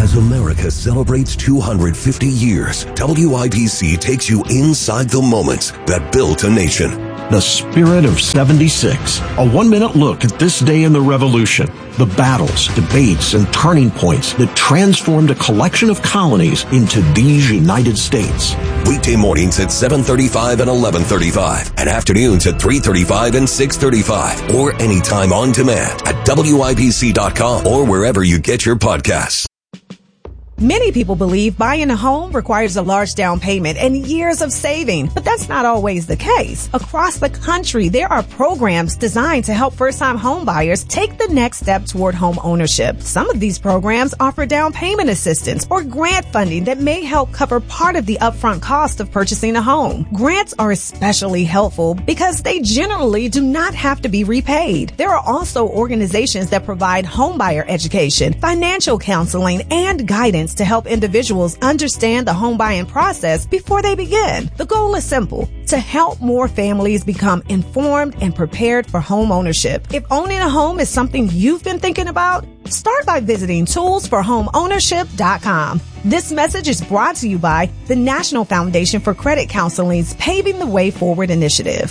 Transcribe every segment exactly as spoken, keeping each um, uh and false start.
As America celebrates two hundred fifty years, W I B C takes you inside the moments that built a nation. The Spirit of seventy-six. A one-minute look at this day in the Revolution. The battles, debates, and turning points that transformed a collection of colonies into these United States. Weekday mornings at seven thirty-five and eleven thirty-five, and afternoons at three thirty-five and six thirty-five, or anytime on demand at W I B C dot com or wherever you get your podcasts. Many people believe buying a home requires a large down payment and years of saving, but that's not always the case. Across the country, there are programs designed to help first-time home buyers take the next step toward home ownership. Some of these programs offer down payment assistance or grant funding that may help cover part of the upfront cost of purchasing a home. Grants are especially helpful because they generally do not have to be repaid. There are also organizations that provide homebuyer education, financial counseling, and guidance to help individuals understand the home buying process before they begin. The goal is simple: to help more families become informed and prepared for home ownership. If owning a home is something you've been thinking about, start by visiting tools for home ownership dot com. This message is brought to you by the National Foundation for Credit Counseling's Paving the Way Forward initiative.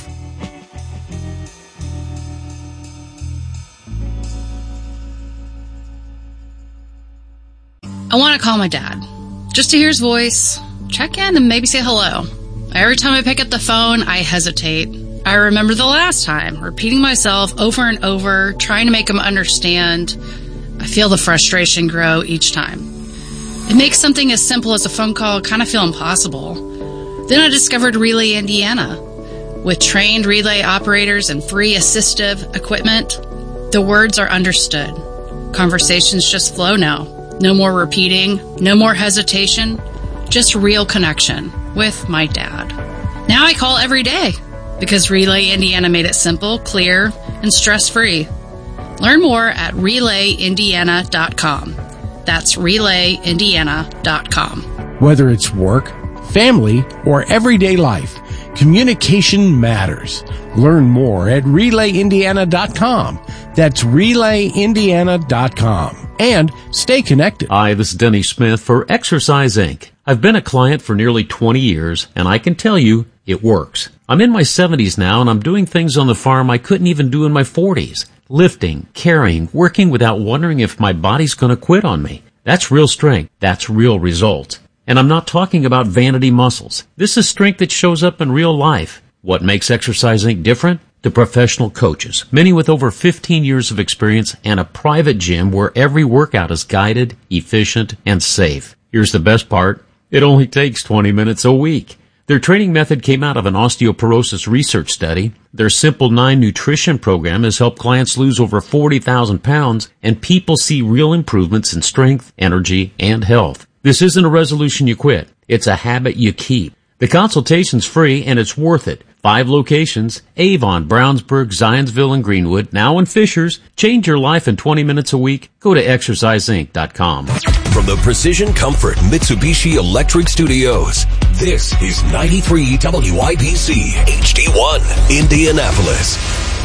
I want to call my dad, just to hear his voice, check in, and maybe say hello. Every time I pick up the phone, I hesitate. I remember the last time, repeating myself over and over, trying to make him understand. I feel the frustration grow each time. It makes something as simple as a phone call kind of feel impossible. Then I discovered Relay Indiana. With trained relay operators and free assistive equipment, the words are understood. Conversations just flow now. No more repeating, no more hesitation, just real connection with my dad. Now I call every day because Relay Indiana made it simple, clear, and stress-free. Learn more at relay indiana dot com. That's relay indiana dot com. Whether it's work, family, or everyday life, communication matters. Learn more at relay indiana dot com. That's relay indiana dot com. And stay connected. Hi, this is Denny Smith for Exercise Incorporated. I've been a client for nearly twenty years, and I can tell you it works. I'm in my seventies now, and I'm doing things on the farm I couldn't even do in my forties. Lifting, carrying, working without wondering if my body's going to quit on me. That's real strength. That's real results. And I'm not talking about vanity muscles. This is strength that shows up in real life. What makes Exercise Incorporated different? The professional coaches, many with over fifteen years of experience, and a private gym where every workout is guided, efficient, and safe. Here's the best part. It only takes twenty minutes a week. Their training method came out of an osteoporosis research study. Their Simple nine nutrition program has helped clients lose over forty thousand pounds, and people see real improvements in strength, energy, and health. This isn't a resolution you quit. It's a habit you keep. The consultation's free, and it's worth it. Five locations: Avon, Brownsburg, Zionsville, and Greenwood. Now in Fishers. Change your life in twenty minutes a week. Go to exercise inc dot com. From the Precision Comfort Mitsubishi Electric Studios, this is ninety-three W I B C H D one, Indianapolis.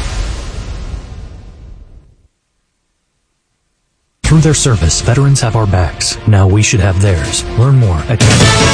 Through their service, veterans have our backs. Now we should have theirs. Learn more at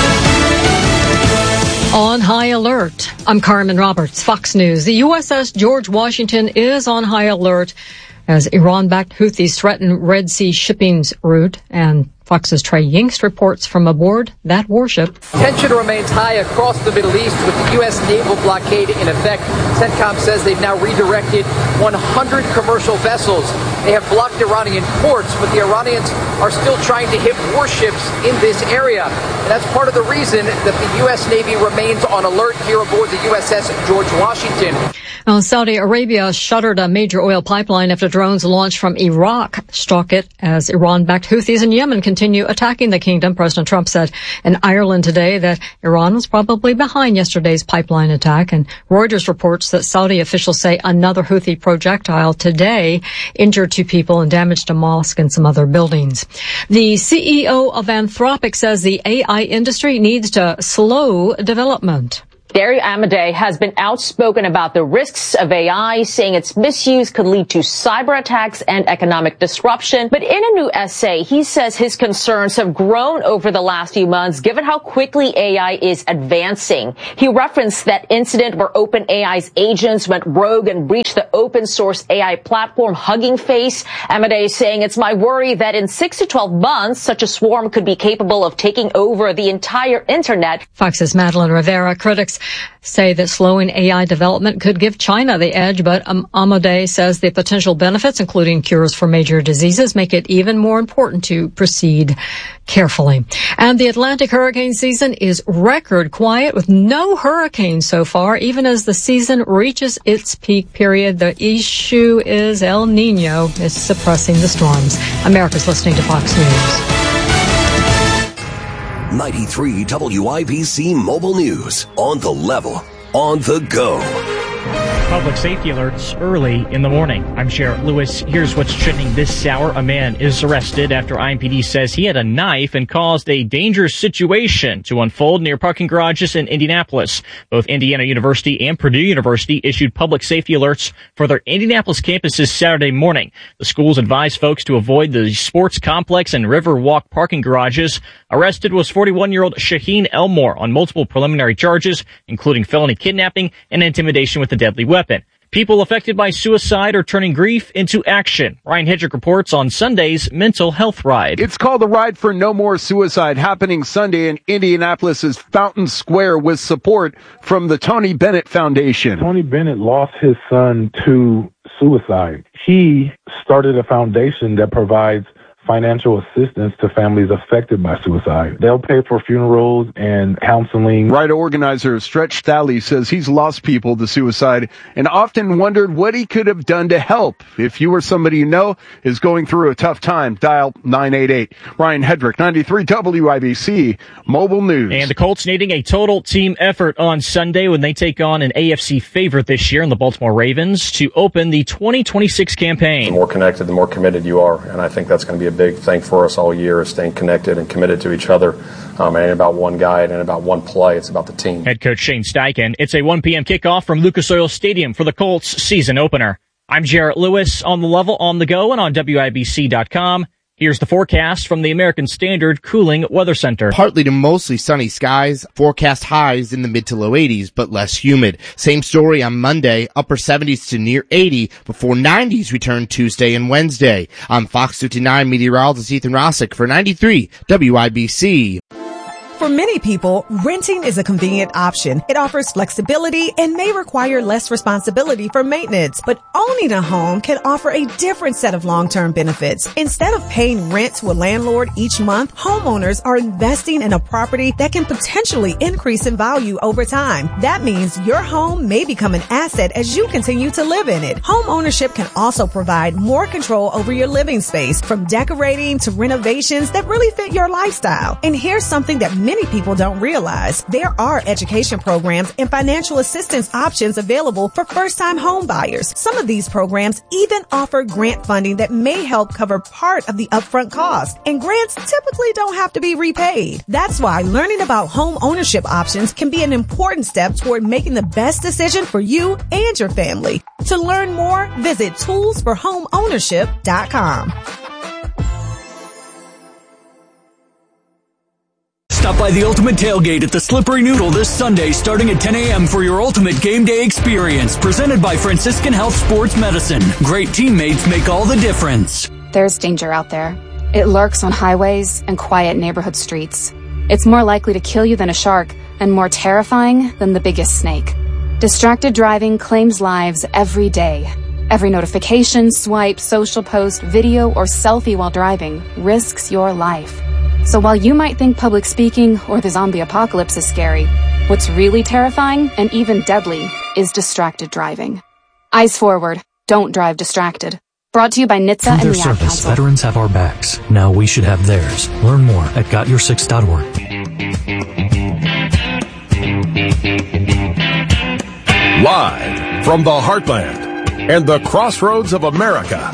On high alert. I'm Carmen Roberts, Fox News. The U S S George Washington is on high alert as Iran-backed Houthis threaten Red Sea shipping route, and Fox's Trey Yingst reports from aboard that warship. Tension remains high across the Middle East with the U S naval blockade in effect. CENTCOM says they've now redirected one hundred commercial vessels. They have blocked Iranian ports, but the Iranians are still trying to hit warships in this area. And that's part of the reason that the U S Navy remains on alert here aboard the U S S George Washington. Well, Saudi Arabia shuttered a major oil pipeline after drones launched from Iraq struck it as Iran-backed Houthis in Yemen continue attacking the kingdom. President Trump said in Ireland today that Iran was probably behind yesterday's pipeline attack, and Reuters reports that Saudi officials say another Houthi projectile today injured two people and damaged a mosque and some other buildings. The C E O of Anthropic says the A I industry needs to slow development. Gary Amadei has been outspoken about the risks of A I, saying its misuse could lead to cyber attacks and economic disruption. But in a new essay, he says his concerns have grown over the last few months, given how quickly A I is advancing. He referenced that incident where OpenAI's agents went rogue and breached the open source A I platform Hugging Face. Amadei is saying, it's my worry that in six to twelve months, such a swarm could be capable of taking over the entire internet. Fox's Madeline Rivera. Critics say that slowing A I development could give China the edge, but um, Amadei says the potential benefits, including cures for major diseases, make it even more important to proceed carefully. And the Atlantic hurricane season is record quiet with no hurricanes so far, even as the season reaches its peak period. The issue is El Nino is suppressing the storms. America's listening to Fox News. ninety-three W I B C Mobile News. On the level. On the go. Public safety alerts early in the morning. I'm Sheriff Lewis. Here's what's trending this hour. A man is arrested after I M P D says he had a knife and caused a dangerous situation to unfold near parking garages in Indianapolis. Both Indiana University and Purdue University issued public safety alerts for their Indianapolis campuses Saturday morning. The schools advised folks to avoid the sports complex and Riverwalk parking garages. Arrested was forty-one-year-old Shaheen Elmore on multiple preliminary charges, including felony kidnapping and intimidation with a deadly weapon. People affected by suicide are turning grief into action. Ryan Hedrick reports on Sunday's Mental Health Ride. It's called the Ride for No More Suicide, happening Sunday in Indianapolis's Fountain Square with support from the Tony Bennett Foundation. Tony Bennett lost his son to suicide. He started a foundation that provides financial assistance to families affected by suicide. They'll pay for funerals and counseling. Ride organizer Stretch Thalley says he's lost people to suicide and often wondered what he could have done to help. If you or somebody you know is going through a tough time, dial nine eight eight. Ryan Hedrick, ninety-three W I B C Mobile News. And the Colts needing a total team effort on Sunday when they take on an A F C favorite this year in the Baltimore Ravens to open the twenty twenty-six campaign. The more connected, the more committed you are, and I think that's going to be a big thing for us all year, is staying connected and committed to each other. Um, it ain't about one guy, it ain't about one play, it's about the team. Head coach Shane Steichen. It's a one p.m. kickoff from Lucas Oil Stadium for the Colts season opener. I'm Jarrett Lewis on the level, on the go, and on W I B C dot com. Here's the forecast from the American Standard Cooling Weather Center. Partly to mostly sunny skies, forecast highs in the mid to low eighties, but less humid. Same story on Monday, upper seventies to near eighty, before nineties return Tuesday and Wednesday. I'm Fox fifty-nine meteorologist Ethan Rossick for ninety-three W I B C. For many people, renting is a convenient option. It offers flexibility and may require less responsibility for maintenance. But owning a home can offer a different set of long-term benefits. Instead of paying rent to a landlord each month, homeowners are investing in a property that can potentially increase in value over time. That means your home may become an asset as you continue to live in it. Home ownership can also provide more control over your living space, from decorating to renovations that really fit your lifestyle. And here's something that many people don't realize. There are education programs and financial assistance options available for first-time home buyers. Some of these programs even offer grant funding that may help cover part of the upfront cost. And grants typically don't have to be repaid. That's why learning about home ownership options can be an important step toward making the best decision for you and your family. To learn more, visit tools for home ownership dot com. Stop by the Ultimate Tailgate at the Slippery Noodle this Sunday starting at ten a.m. for your ultimate game day experience, presented by Franciscan Health Sports Medicine. Great teammates make all the difference. There's danger out there. It lurks on highways and quiet neighborhood streets. It's more likely to kill you than a shark and more terrifying than the biggest snake. Distracted driving claims lives every day. Every notification, swipe, social post, video, or selfie while driving risks your life. So while you might think public speaking or the zombie apocalypse is scary, what's really terrifying and even deadly is distracted driving. Eyes forward. Don't drive distracted. Brought to you by N H T S A and Through the their Ad service, Council. veterans have our backs. Now we should have theirs. Learn more at got your six dot org. Live from the heartland and the crossroads of America,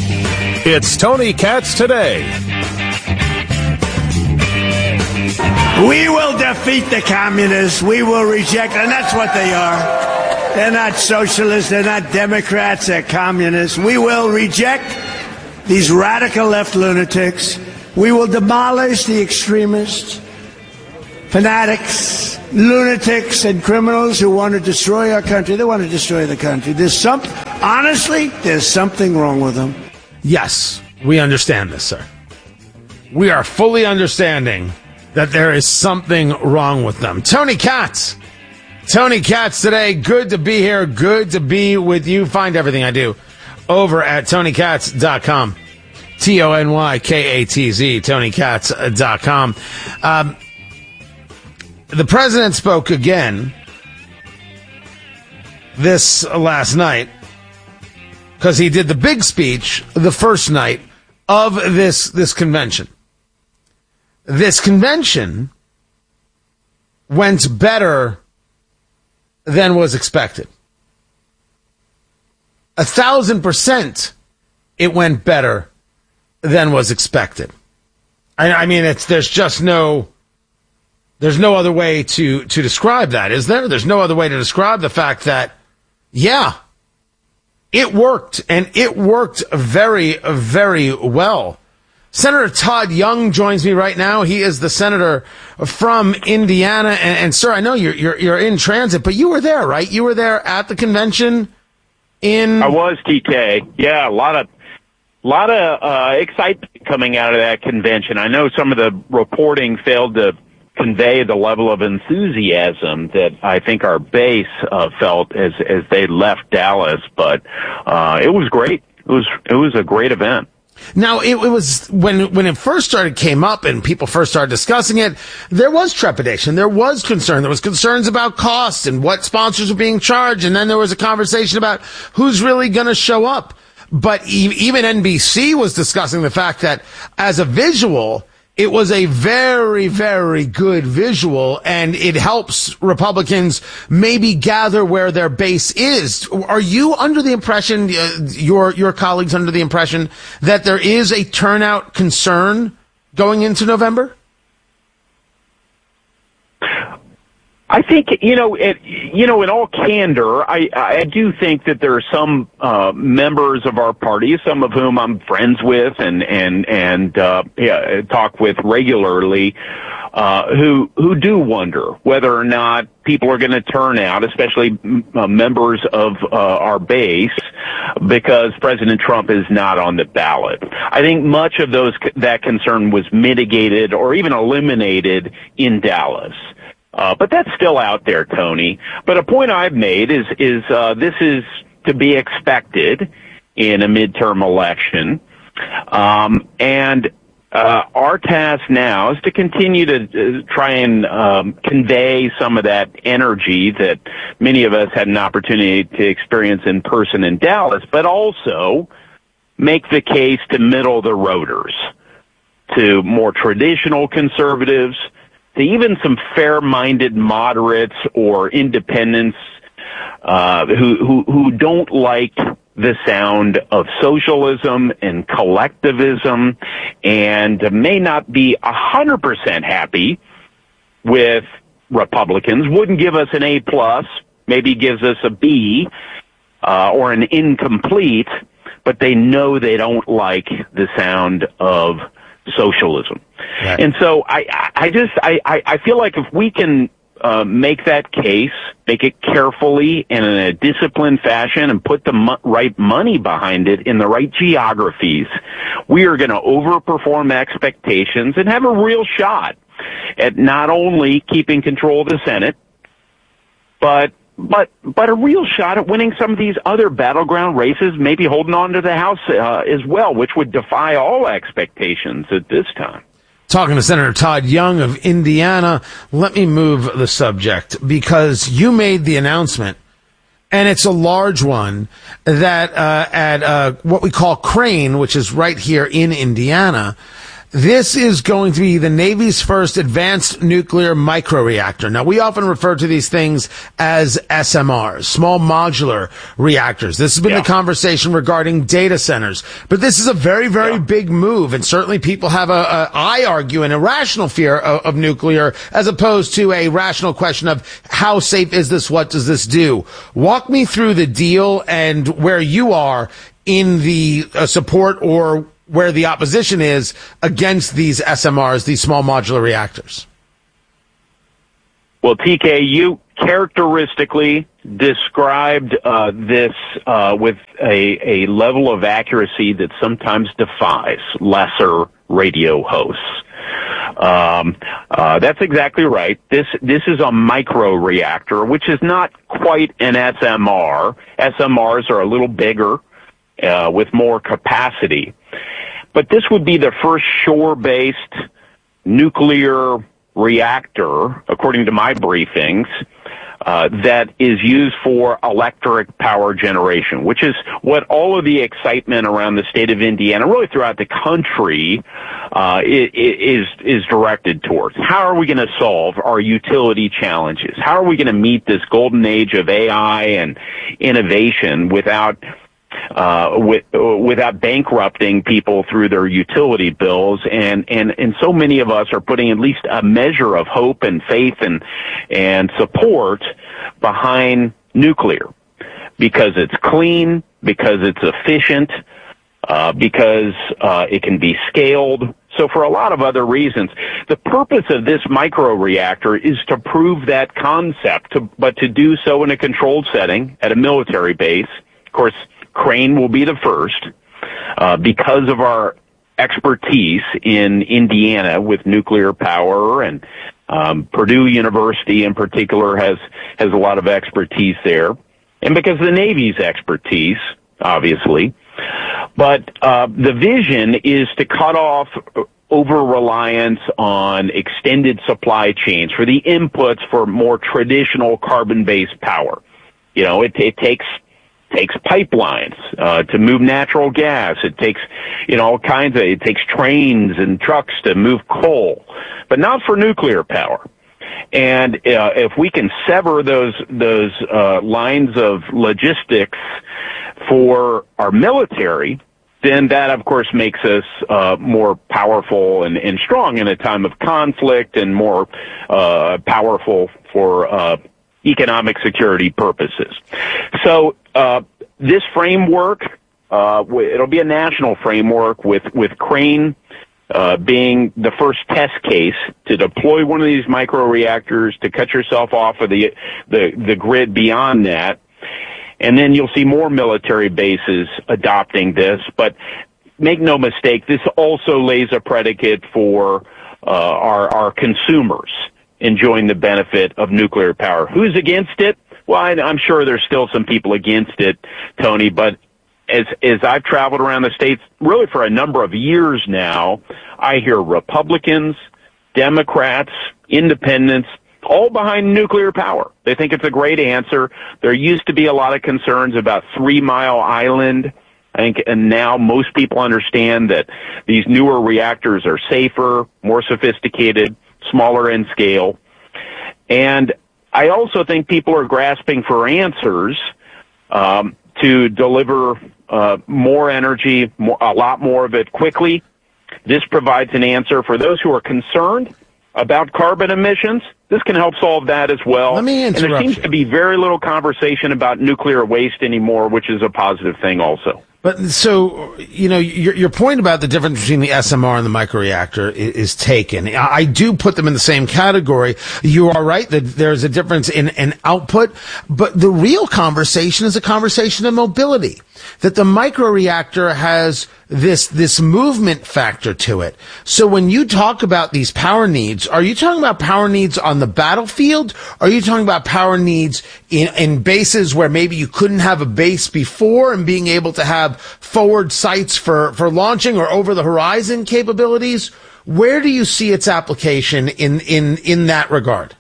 it's Tony Katz Today. We will defeat the communists. We will reject, and that's what they are. They're not socialists. They're not Democrats. They're communists. We will reject these radical left lunatics. We will demolish the extremists, fanatics, lunatics, and criminals who want to destroy our country. They want to destroy the country. There's some, honestly, there's something wrong with them. Yes, we understand this, sir. We are fully understanding that there is something wrong with them. Tony Katz. Tony Katz today. Good to be here. Good to be with you. Find everything I do over at tony katz dot com. T O N Y K A T Z, tony katz dot com. Um, the president spoke again this last night because he did the big speech the first night of this, this convention. This convention went better than was expected. A thousand percent it went better than was expected. I, I mean, it's there's just no there's no other way to, to describe that, is there? There's no other way to describe the fact that, yeah, it worked, and it worked very, very well. Senator Todd Young joins me right now. He is the senator from Indiana. And, and sir, I know you're, you're you're in transit, but you were there, right? You were there at the convention in... I was, T K. Yeah, a lot of lot of uh, excitement coming out of that convention. I know some of the reporting failed to convey the level of enthusiasm that I think our base uh, felt as as they left Dallas, but uh, it was great. It was it was a great event. Now, it, it was when when it first started came up and people first started discussing it, there was trepidation. There was concern. There was concerns about costs and what sponsors were being charged. And then there was a conversation about who's really going to show up. But e- even N B C was discussing the fact that as a visual, it was a very, very good visual, and it helps Republicans maybe gather where their base is. Are you under the impression, uh, your your colleagues under the impression, that there is a turnout concern going into November? I think, you know, it, you know, in all candor, I, I do think that there are some uh, members of our party, some of whom I'm friends with and and and uh, yeah, talk with regularly, uh, who who do wonder whether or not people are going to turn out, especially uh, members of uh, our base, because President Trump is not on the ballot. I think much of those that concern was mitigated or even eliminated in Dallas. Uh, but that's still out there, Tony. But a point I've made is, is, uh, this is to be expected in a midterm election. Um, and, uh, our task now is to continue to uh, try and, um, convey some of that energy that many of us had an opportunity to experience in person in Dallas, but also make the case to middle the roaders, to more traditional conservatives, to even some fair-minded moderates or independents uh, who, who who don't like the sound of socialism and collectivism, and may not be a hundred percent happy with Republicans. Wouldn't give us an A plus, maybe gives us a B uh, or an incomplete, but they know they don't like the sound of socialism. Right. And so I, I just, I, I feel like if we can uh, make that case, make it carefully and in a disciplined fashion and put the mo- right money behind it in the right geographies, we are going to overperform expectations and have a real shot at not only keeping control of the Senate, but But but a real shot at winning some of these other battleground races, maybe holding on to the House uh, as well, which would defy all expectations at this time. Talking to Senator Todd Young of Indiana, let me move the subject, because you made the announcement, and it's a large one, that uh, at uh, what we call Crane, which is right here in Indiana, This is going to be the Navy's first advanced nuclear microreactor. Now, we often refer to these things as S M Rs, small modular reactors. This has been yeah. the conversation regarding data centers. But this is a very, very yeah. big move, and certainly people have a, a I argue, an irrational fear of, of nuclear as opposed to a rational question of how safe is this, what does this do? Walk me through the deal and where you are in the uh, support or where the opposition is against these S M Rs, these small modular reactors. Well, T K, you characteristically described uh, this uh, with a, a level of accuracy that sometimes defies lesser radio hosts. Um, uh, that's exactly right. This this is a micro reactor, which is not quite an S M R. S M Rs are a little bigger uh, with more capacity. But this would be the first shore-based nuclear reactor, according to my briefings, uh, that is used for electric power generation, which is what all of the excitement around the state of Indiana, really throughout the country, uh, is, is directed towards. How are we going to solve our utility challenges? How are we going to meet this golden age of A I and innovation without Uh, with, uh, without bankrupting people through their utility bills, and, and, and so many of us are putting at least a measure of hope and faith and, and support behind nuclear because it's clean, because it's efficient, uh, because, uh, it can be scaled. So for a lot of other reasons, the purpose of this microreactor is to prove that concept, to, but to do so in a controlled setting at a military base. Of course, Crane will be the first, uh, because of our expertise in Indiana with nuclear power, and um, Purdue University in particular has has a lot of expertise there, and because of the Navy's expertise, obviously. But uh, the vision is to cut off over-reliance on extended supply chains for the inputs for more traditional carbon-based power. You know, it, it takes takes pipelines uh, to move natural gas. It takes, you know, all kinds of, it takes trains and trucks to move coal, but not for nuclear power. And uh, if we can sever those those uh, lines of logistics for our military, then that, of course, makes us uh, more powerful and, and strong in a time of conflict, and more uh, powerful for uh, economic security purposes. So uh, this framework, uh, it'll be a national framework with, with Crane uh, being the first test case to deploy one of these microreactors, to cut yourself off of the, the, the grid beyond that. And then you'll see more military bases adopting this. But make no mistake, this also lays a predicate for uh, our, our consumers enjoying the benefit of nuclear power. Who's against it? Well, I, I'm sure there's still some people against it, Tony, but as as I've traveled around the states, really for a number of years now, I hear Republicans, Democrats, independents, all behind nuclear power. They think it's a great answer. There used to be a lot of concerns about Three Mile Island. I think, and now most people understand that these newer reactors are safer, more sophisticated, smaller in scale. And I also think people are grasping for answers um, to deliver uh, more energy, more, a lot more of it quickly. This provides an answer for those who are concerned about carbon emissions. This can help solve that as well. Let me interrupt And there seems you. to be very little conversation about nuclear waste anymore, which is a positive thing also. But so, you know, your, your point about the difference between the S M R and the microreactor is, is taken. I, I do put them in the same category. You are right that there's a difference in, in output, but the real conversation is a conversation of mobility. That the microreactor has this, this movement factor to it. So when you talk about these power needs, are you talking about power needs on the battlefield? Or are you talking about power needs in, in bases where maybe you couldn't have a base before, and being able to have forward sights for, for launching or over the horizon capabilities? Where do you see its application in, in, in that regard?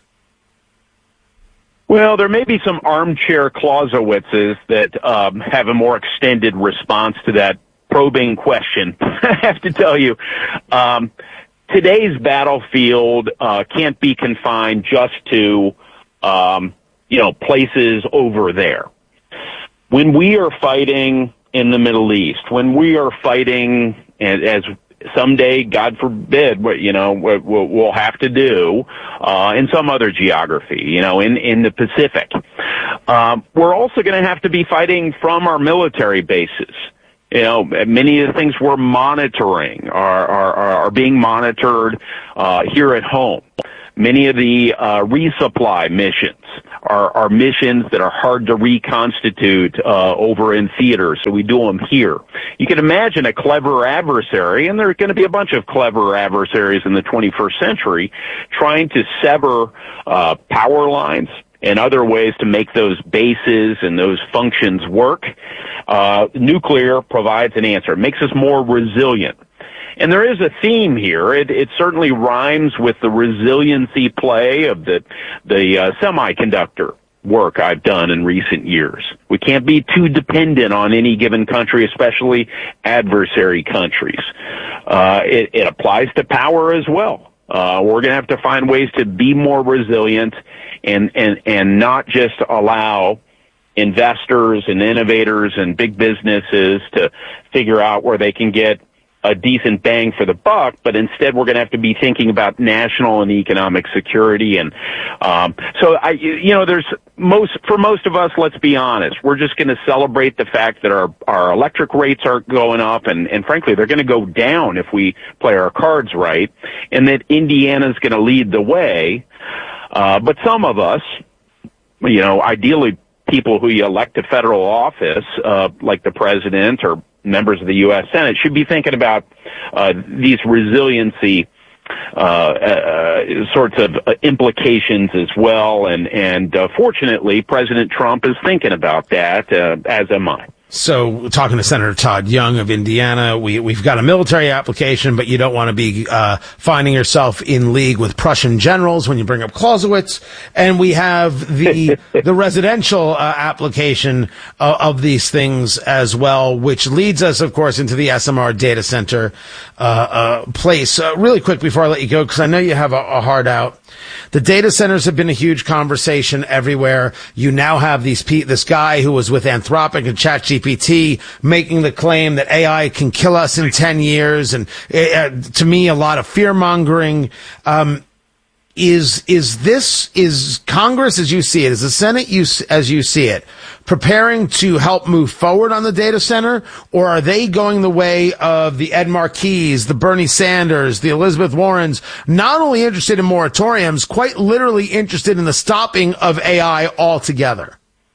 Well, there may be some armchair Clausewitzes that um, have a more extended response to that probing question. I have to tell you, um, today's battlefield uh, can't be confined just to, um, you know, places over there. When we are fighting in the Middle East, when we are fighting, and as someday, God forbid, what you know, we'll, we'll have to do uh, in some other geography, you know, in in the Pacific, um, we're also going to have to be fighting from our military bases. You know, many of the things we're monitoring are are, are being monitored uh, here at home. Many of the uh, resupply missions are, are missions that are hard to reconstitute uh, over in theater, so we do them here. You can imagine a clever adversary, and there are going to be a bunch of clever adversaries in the twenty-first century, trying to sever uh, power lines and other ways to make those bases and those functions work. Uh, nuclear provides an answer. It makes us more resilient. And there is a theme here. It, it certainly rhymes with the resiliency play of the, the uh, semiconductor work I've done in recent years. We can't be too dependent on any given country, especially adversary countries. Uh, it, it applies to power as well. Uh, we're going to have to find ways to be more resilient and, and, and not just allow investors and innovators and big businesses to figure out where they can get a decent bang for the buck, but instead we're going to have to be thinking about national and economic security. And um, so, I, you know, there's most for most of us. Let's be honest. We're just going to celebrate the fact that our our electric rates are going up, and and frankly, they're going to go down if we play our cards right, and that Indiana's going to lead the way. Uh, but some of us, you know, ideally people who you elect to federal office, uh, like the president or members of the U S Senate, should be thinking about uh, these resiliency uh, uh, sorts of uh, implications as well. And, and uh, fortunately, President Trump is thinking about that, uh, as am I. So, talking to Senator Todd Young of Indiana, we, we've got a military application, but you don't want to be uh, finding yourself in league with Prussian generals when you bring up Clausewitz. And we have the the residential uh, application uh, of these things as well, which leads us, of course, into the S M R data center uh, uh, place. Uh, really quick before I let you go, because I know you have a, a hard out. The data centers have been a huge conversation everywhere. You now have these pe- this guy who was with Anthropic and ChatGPT making the claim that A I can kill us in ten years. And uh, to me, a lot of fear mongering. Um, is, is this, is Congress as you see it, is the Senate you, as you see it, preparing to help move forward on the data center, or are they going the way of the Ed Markeys, the Bernie Sanders, the Elizabeth Warrens, not only interested in moratoriums, quite literally interested in the stopping of A I altogether?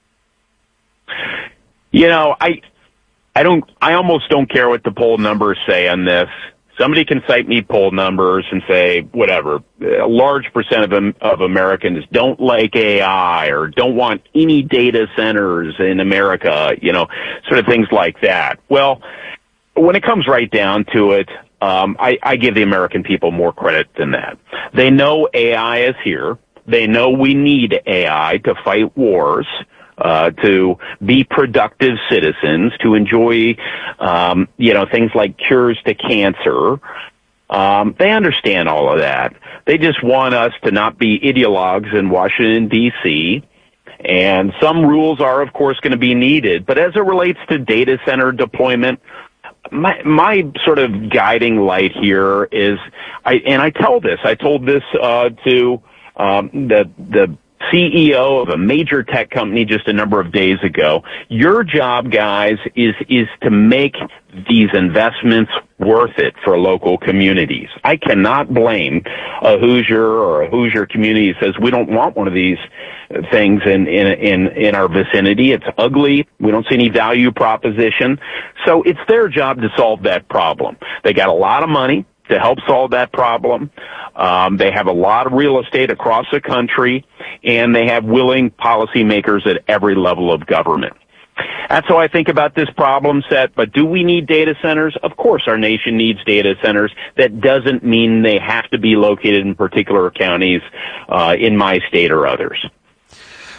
You know, I, I don't, I almost don't care what the poll numbers say on this. Somebody can cite me poll numbers and say, whatever, a large percent of, um, of Americans don't like A I or don't want any data centers in America, you know, sort of things like that. Well, when it comes right down to it, um, I, I give the American people more credit than that. They know A I is here. They know we need A I to fight wars. Uh, to be productive citizens, to enjoy, um, you know, things like cures to cancer. Um, they understand all of that. They just want us to not be ideologues in Washington, D C, and some rules are, of course, going to be needed. But as it relates to data center deployment, my, my sort of guiding light here is, I, and I tell this, I told this, uh, to, um, the, the, C E O of a major tech company just a number of days ago. Your job, guys, is is to make these investments worth it for local communities. I cannot blame a Hoosier or a Hoosier community that says we don't want one of these things in in in, in our vicinity. It's ugly. We don't see any value proposition. So it's their job to solve that problem. They got a lot of money to help solve that problem. Um, they have a lot of real estate across the country, and they have willing policymakers at every level of government. That's how I think about this problem set. But do we need data centers? Of course our nation needs data centers. That doesn't mean they have to be located in particular counties uh, in my state or others.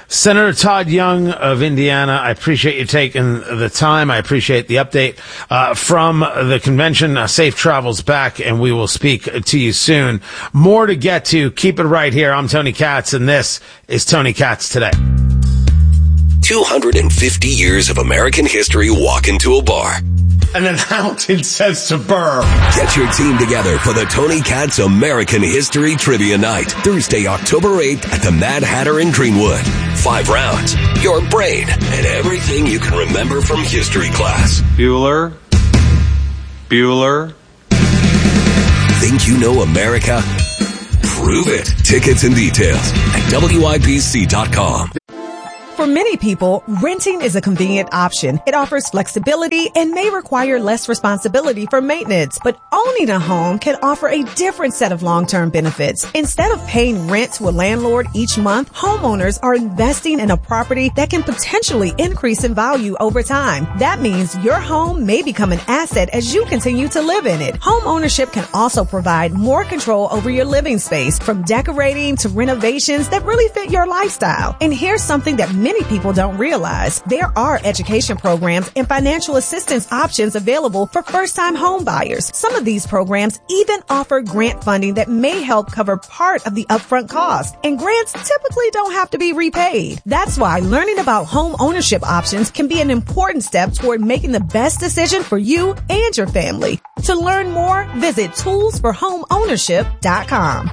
Senator Todd Young of Indiana, I appreciate you taking the time. I appreciate the update uh, from the convention. Uh, safe travels back, and we will speak to you soon. More to get to. Keep it right here. I'm Tony Katz, and this is Tony Katz Today. two hundred fifty years of American history walk into a bar. And then Hamilton says to Burr. Get your team together for the Tony Katz American History Trivia Night, Thursday, October eighth at the Mad Hatter in Greenwood. Five rounds, your brain, and everything you can remember from history class. Bueller. Bueller. Think you know America? Prove it. Tickets and details at W I B C dot com. For many people, renting is a convenient option. It offers flexibility and may require less responsibility for maintenance. But owning a home can offer a different set of long-term benefits. Instead of paying rent to a landlord each month, homeowners are investing in a property that can potentially increase in value over time. That means your home may become an asset as you continue to live in it. Home ownership can also provide more control over your living space, from decorating to renovations that really fit your lifestyle. And here's something that many people don't realize. There are education programs and financial assistance options available for first-time home buyers. Some of these programs even offer grant funding that may help cover part of the upfront cost. And grants typically don't have to be repaid. That's why learning about home ownership options can be an important step toward making the best decision for you and your family. To learn more, visit tools for home ownership dot com.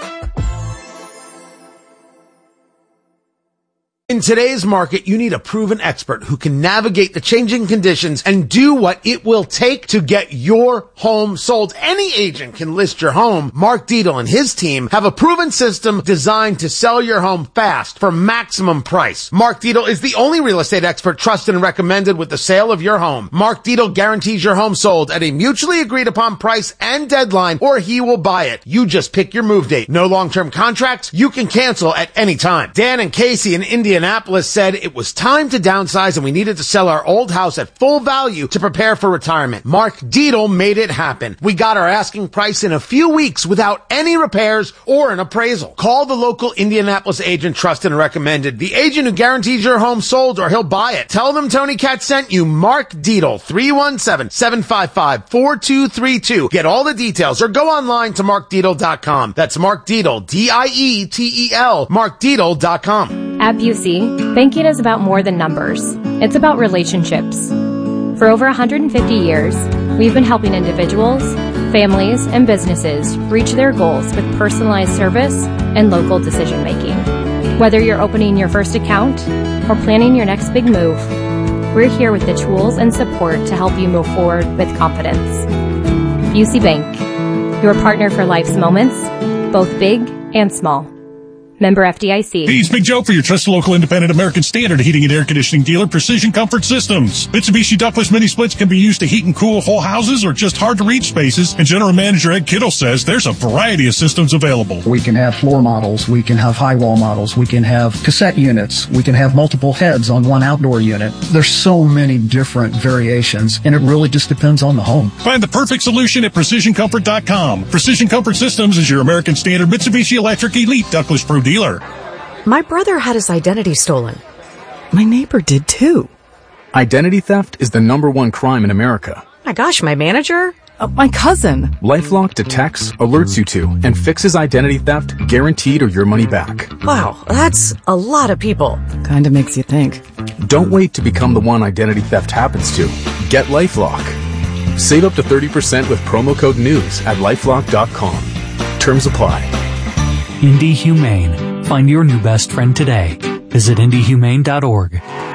In today's market, you need a proven expert who can navigate the changing conditions and do what it will take to get your home sold. Any agent can list your home. Mark Dietel and his team have a proven system designed to sell your home fast for maximum price. Mark Dietel is the only real estate expert trusted and recommended with the sale of your home. Mark Dietel guarantees your home sold at a mutually agreed upon price and deadline, or he will buy it. You just pick your move date. No long-term contracts. You can cancel at any time. Dan and Casey in Indianapolis said it was time to downsize and we needed to sell our old house at full value to prepare for retirement. Mark Dietel made it happen. We got our asking price in a few weeks without any repairs or an appraisal. Call the local Indianapolis agent trusted and recommended. The agent who guarantees your home sold or he'll buy it. Tell them Tony Katz sent you. Mark Dietel, three one seven, seven five five, four two three two. Get all the details or go online to mark dietel dot com. That's Mark Dietel, D I E T E L, mark dietel dot com. At Busey, banking is about more than numbers. It's about relationships. For over one hundred fifty years, we've been helping individuals, families, and businesses reach their goals with personalized service and local decision making. Whether you're opening your first account or planning your next big move, we're here with the tools and support to help you move forward with confidence. Busey Bank, your partner for life's moments, both big and small. Member F D I C. Hey, it's Big Joe for your trusted local independent American Standard heating and air conditioning dealer, Precision Comfort Systems. Mitsubishi ductless mini splits can be used to heat and cool whole houses or just hard to reach spaces. And General Manager Ed Kittle says there's a variety of systems available. We can have floor models. We can have high wall models. We can have cassette units. We can have multiple heads on one outdoor unit. There's so many different variations, and it really just depends on the home. Find the perfect solution at precision comfort dot com. Precision Comfort Systems is your American Standard Mitsubishi Electric Elite ductless Pro dealer. My brother had his identity stolen. My neighbor did too. Identity theft is the number one crime in America. My gosh, my manager? Uh, my cousin. LifeLock detects, alerts you to, and fixes identity theft, guaranteed or your money back. Wow, that's a lot of people. Kinda makes you think. Don't wait to become the one identity theft happens to. Get LifeLock. Save up to thirty percent with promo code NEWS at lifelock dot com. Terms apply. Indie Humane. Find your new best friend today. Visit indie humane dot org.